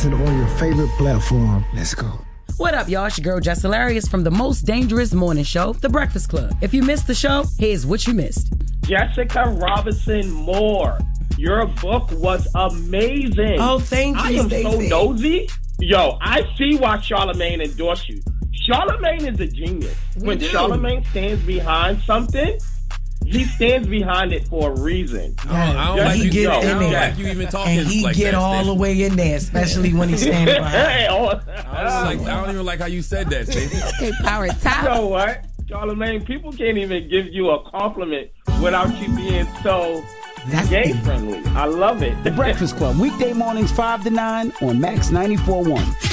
listen on your favorite platform. Let's go. What up, y'all? It's your girl, Jess Hilarious from the most dangerous morning show, The Breakfast Club. If you missed the show, here's what you missed. Jessica Robinson Moore, your book was amazing. Oh, thank you, I am Stacey. so nosy. Yo, I see why Charlamagne endorsed you. Charlamagne is a genius. When Charlamagne stands behind something, he stands behind it for a reason. I don't like you even talking and he like get that, all Stacey. the way in there, especially when he's standing behind. I don't even like how you said that, Stacey. Okay, power top. You know what, Charlamagne, people can't even give you a compliment without you being so gay friendly. I love it. The Breakfast Club, weekday mornings 5 to 9 on Max 94.1.